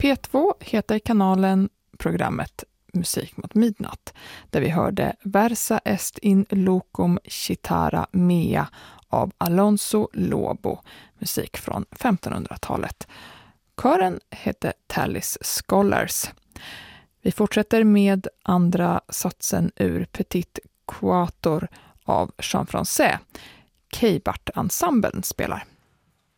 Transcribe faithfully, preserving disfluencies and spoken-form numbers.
P två heter kanalen programmet Musik mot midnatt, där vi hörde Versa est in locum cithara mea av Alonso Lobo, musik från femtonhundratalet. Kören hette Tallis Scholars. Vi fortsätter med andra satsen ur Petit Quatuor av Jean Francais. Keibart-ensemblen spelar.